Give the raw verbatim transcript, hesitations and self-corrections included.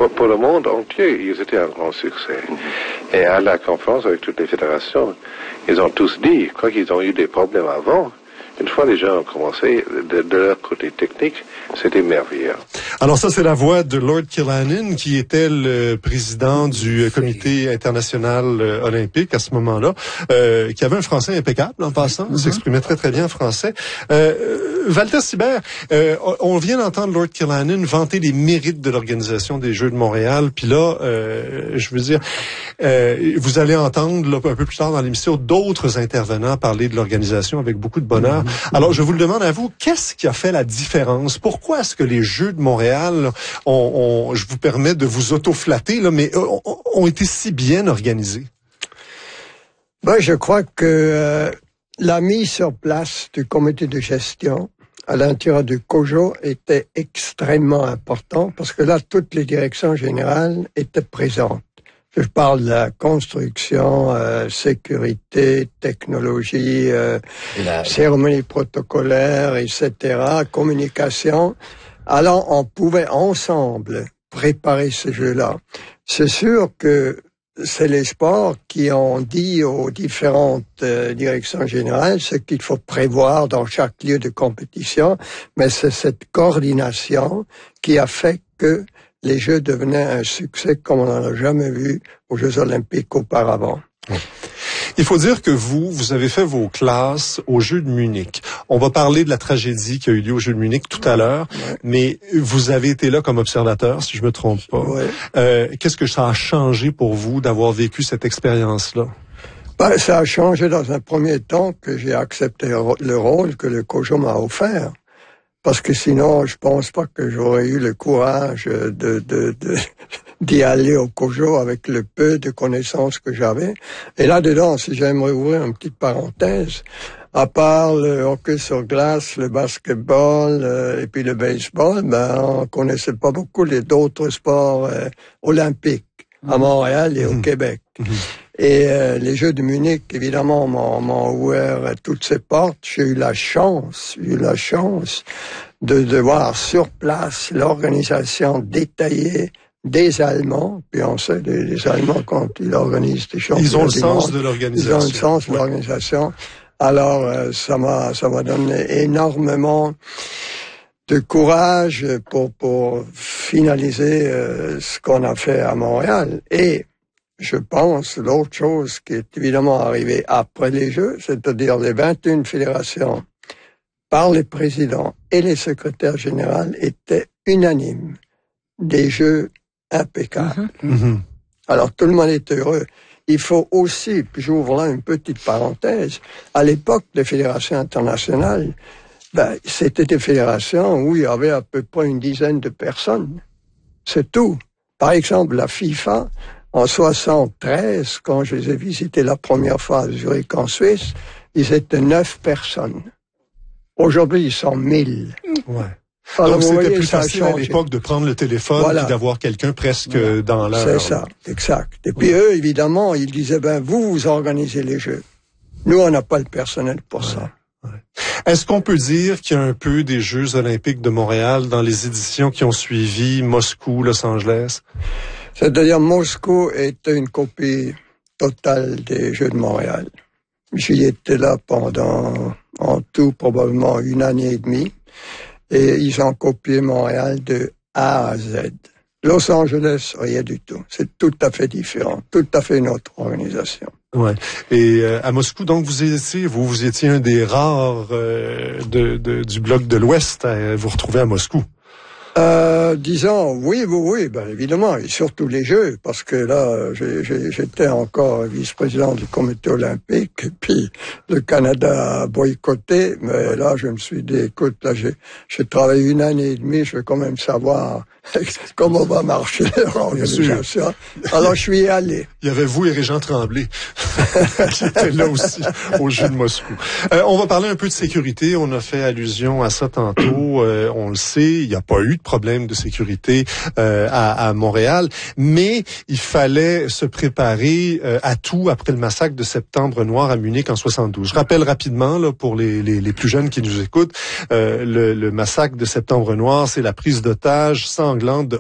pour, pour le monde entier, ils étaient un grand succès. Mm-hmm. Et à la conférence avec toutes les fédérations, ils ont tous dit, quoi qu'ils ont eu des problèmes avant, une fois les gens ont commencé, de, de leur côté technique, c'était merveilleux. Alors ça, c'est la voix de Lord Killannon, qui était le président du Comité international euh, olympique à ce moment-là, euh, qui avait un français impeccable en passant, mm-hmm. s'exprimait très très bien en français. Euh, Walter Sibert, euh, on vient d'entendre Lord Killannon vanter les mérites de l'organisation des Jeux de Montréal, puis là, euh, je veux dire, euh, vous allez entendre là, un peu plus tard dans l'émission d'autres intervenants parler de l'organisation avec beaucoup de bonheur. Mm-hmm. Alors, je vous le demande à vous, qu'est-ce qui a fait la différence? Pourquoi est-ce que les Jeux de Montréal, ont, ont, je vous permets de vous auto-flatter, là, mais ont, ont été si bien organisés? Ben, je crois que euh, la mise sur place du comité de gestion à l'intérieur du COJO était extrêmement important parce que là, toutes les directions générales étaient présentes. Je parle de la construction, euh, sécurité, technologie, euh, la... cérémonie protocolaire, et cetera, communication. Alors, on pouvait ensemble préparer ce jeu-là. C'est sûr que c'est les sports qui ont dit aux différentes euh, directions générales ce qu'il faut prévoir dans chaque lieu de compétition, mais c'est cette coordination qui a fait que les Jeux devenaient un succès comme on n'en a jamais vu aux Jeux olympiques auparavant. Il faut dire que vous, vous avez fait vos classes aux Jeux de Munich. On va parler de la tragédie qui a eu lieu aux Jeux de Munich tout à l'heure, ouais. mais vous avez été là comme observateur, si je me trompe pas. Ouais. Euh, qu'est-ce que ça a changé pour vous d'avoir vécu cette expérience-là? Ben, ça a changé dans un premier temps que j'ai accepté le rôle que le COJO m'a offert. Parce que sinon, je pense pas que j'aurais eu le courage de, de, de, d'y aller au COJO avec le peu de connaissances que j'avais. Et là-dedans, si j'aimerais ouvrir une petite parenthèse, à part le hockey sur glace, le basketball euh, et puis le baseball, ben, on connaissait pas beaucoup les d'autres sports euh, olympiques à Montréal et au mmh. Québec. Mmh. Et euh, les Jeux de Munich, évidemment, m'ont, m'ont ouvert toutes ces portes. J'ai eu la chance, j'ai eu la chance de, de voir sur place l'organisation détaillée des Allemands. Puis on sait, les, les Allemands, quand ils organisent des championnats ils ont le du sens monde, de l'organisation. Ils ont le sens de l'organisation. Alors, euh, ça m'a, ça m'a donné énormément de courage pour, pour finaliser euh, ce qu'on a fait à Montréal. Et je pense, l'autre chose qui est évidemment arrivée après les Jeux, c'est-à-dire les vingt et une fédérations, par les présidents et les secrétaires généraux, étaient unanimes. Des Jeux impeccables. Mm-hmm. Alors, tout le monde est heureux. Il faut aussi, puis j'ouvre là une petite parenthèse, à l'époque des fédérations internationales, ben, c'était des fédérations où il y avait à peu près une dizaine de personnes. C'est tout. Par exemple, la FIFA, en soixante-treize, quand je les ai visités la première fois à Zurich en Suisse, ils étaient neuf personnes. Aujourd'hui, ils sont mille. Ouais. Alors, donc, c'était voyez, plus facile à l'époque de prendre le téléphone voilà. et d'avoir quelqu'un presque voilà. dans l'heure. C'est ça, exact. Et puis ouais. eux, évidemment, ils disaient, ben, vous, vous organisez les Jeux. Nous, on n'a pas le personnel pour ouais. ça. Ouais. Est-ce qu'on peut dire qu'il y a un peu des Jeux olympiques de Montréal dans les éditions qui ont suivi Moscou, Los Angeles? C'est-à-dire, Moscou était une copie totale des Jeux de Montréal. J'y étais là pendant, en tout, probablement une année et demie. Et ils ont copié Montréal de A à Z. Los Angeles, rien du tout. C'est tout à fait différent. Tout à fait une autre organisation. Ouais. Et euh, à Moscou, donc, vous étiez, vous, vous étiez un des rares euh, de, de, du bloc de l'Ouest à vous retrouver à Moscou. Euh, disons, oui, oui, oui, ben évidemment, et surtout les Jeux, parce que là, j'ai, j'ai, j'étais encore vice-président du comité olympique, et puis le Canada a boycotté, mais là, je me suis dit, écoute, là, j'ai, j'ai travaillé une année et demie, je veux quand même savoir comment va marcher l'organisation. Alors, je suis allé. Il y avait vous et Régent Tremblay, qui étaient là aussi, aux Jeux de Moscou. Euh, on va parler un peu de sécurité, on a fait allusion à ça tantôt, euh, on le sait, il n'y a pas eu de problème de sécurité euh, à, à Montréal, mais il fallait se préparer euh, à tout après le massacre de Septembre Noir à Munich en soixante-douze. Je rappelle rapidement là pour les, les, les plus jeunes qui nous écoutent, euh, le, le massacre de Septembre Noir, c'est la prise d'otages sanglante de